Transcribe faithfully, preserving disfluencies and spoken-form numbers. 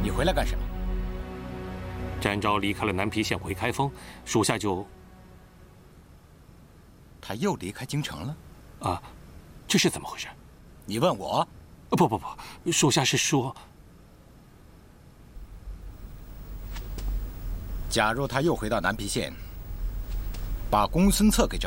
你回来干什么？ 展昭离开了南皮县回开封，属下就…… 他又离开京城了？ 啊，这是怎么回事？ 你问我？ 不不不，属下是说， 假如他又回到南皮县，把公孙策给找